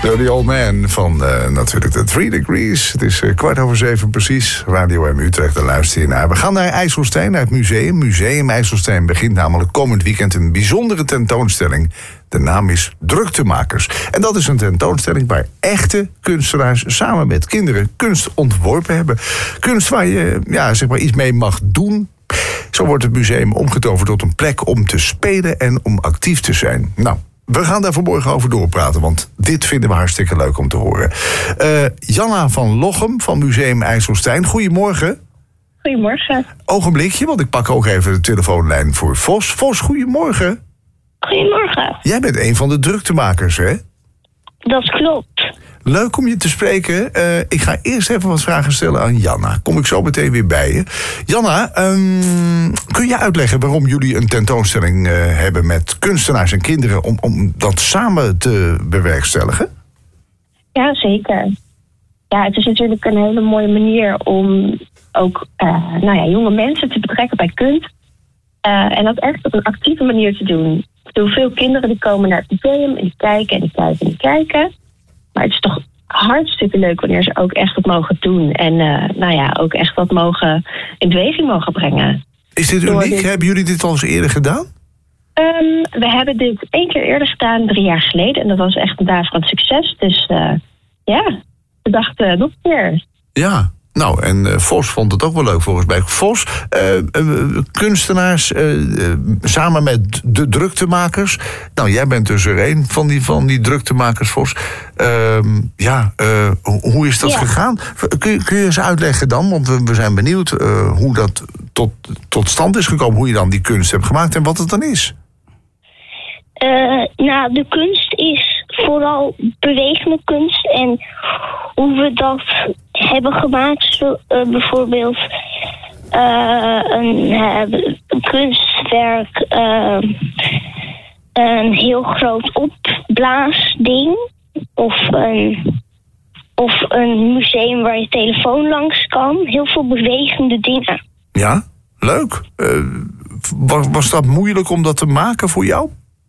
Dirty Old Man van natuurlijk de 3 Degrees. Het is 7:15 precies. Radio M Utrecht, daar luister je naar. We gaan naar IJsselstein, naar het museum. Museum IJsselstein begint namelijk komend weekend een bijzondere tentoonstelling. De naam is Druktemakers. En dat is een tentoonstelling waar echte kunstenaars samen met kinderen kunst ontworpen hebben. Kunst waar je zeg maar iets mee mag doen. Zo wordt het museum omgetoverd tot een plek om te spelen en om actief te zijn. Nou, we gaan daar vanmorgen over doorpraten, want dit vinden we hartstikke leuk om te horen. Janna van Lochem van Museum IJsselstein, goedemorgen. Goedemorgen. Ogenblikje, want ik pak ook even de telefoonlijn voor Vos. Vos, goedemorgen. Goedemorgen. Jij bent een van de druktemakers, hè? Dat klopt. Leuk om je te spreken. Ik ga eerst even wat vragen stellen aan Janna. Kom ik zo meteen weer bij je. Janna, kun je uitleggen waarom jullie een tentoonstelling hebben met kunstenaars en kinderen om dat samen te bewerkstelligen? Ja, zeker. Ja, het is natuurlijk een hele mooie manier om ook jonge mensen te betrekken bij kunst. En dat echt op een actieve manier te doen. Ik bedoel, veel kinderen die komen naar het museum en die kijken en die kijken en die kijken. Maar het is toch hartstikke leuk wanneer ze ook echt wat mogen doen. En ook echt wat mogen in beweging mogen brengen. Is dit uniek? Hebben jullie dit al eens eerder gedaan? We hebben dit 1 keer eerder gedaan, 3 jaar geleden. En dat was echt een daverend succes. Dus we dachten nog een keer. Ja. Nou, en Vos vond het ook wel leuk volgens mij. Vos, kunstenaars samen met de druktemakers. Nou, jij bent dus er een van die druktemakers, Vos. Hoe is dat gegaan? Kun je eens uitleggen dan? Want we zijn benieuwd hoe dat tot stand is gekomen. Hoe je dan die kunst hebt gemaakt en wat het dan is. De kunst is vooral bewegende kunst. En hoe we dat hebben gemaakt, bijvoorbeeld een kunstwerk, een heel groot opblaasding of een museum waar je telefoon langs kan. Heel veel bewegende dingen. Ja, leuk. Was dat moeilijk om dat te maken voor jou?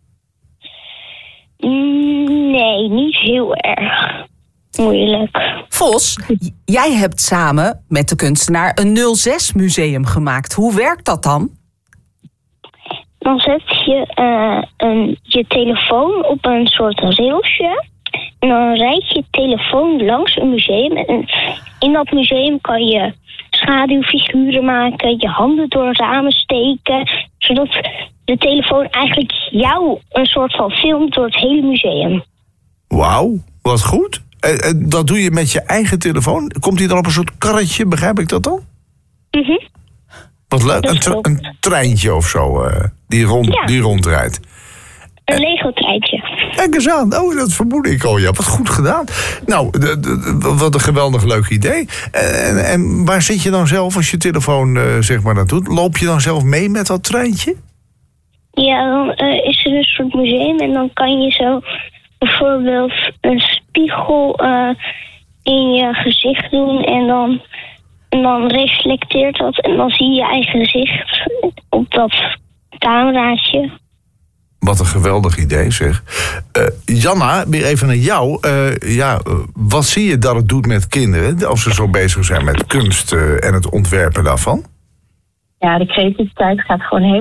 Nee, niet heel erg moeilijk. Vos, jij hebt samen met de kunstenaar een 06-museum gemaakt. Hoe werkt dat dan? Dan zet je je telefoon op een soort railsje. En dan rijd je telefoon langs een museum. En in dat museum kan je schaduwfiguren maken, je handen door ramen steken, zodat de telefoon eigenlijk jou een soort van filmt door het hele museum. Wauw, wat goed. Dat doe je met je eigen telefoon? Komt hij dan op een soort karretje, begrijp ik dat dan? Mhm. Wat leuk, een treintje of zo die rondrijdt. Een Lego-treintje. Kijk eens aan, dat vermoed ik al. Ja, wat goed gedaan. Nou, wat een geweldig leuk idee. En waar zit je dan zelf als je telefoon dat doet? Loop je dan zelf mee met dat treintje? Ja, dan is er een soort museum en dan kan je zo bijvoorbeeld een spiegel in je gezicht doen en dan reflecteert dat en dan zie je je eigen gezicht op dat cameraatje. Wat een geweldig idee, zeg. Janna, weer even naar jou. Wat zie je dat het doet met kinderen als ze zo bezig zijn met kunst en het ontwerpen daarvan? Ja, de creativiteit gaat gewoon helemaal